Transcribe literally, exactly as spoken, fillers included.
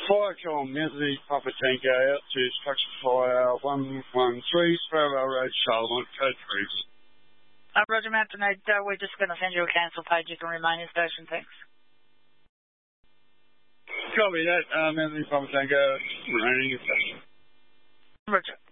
Fire call Messi Papa Tango out to structure fire one one three, Sparrow Road, Charlotte, code three. Uh, Roger, Map to note, uh, we're just going to send you a cancel page. You can remain in station, thanks. Copy that, uh, Messi Papa Tango, remaining in station. Roger.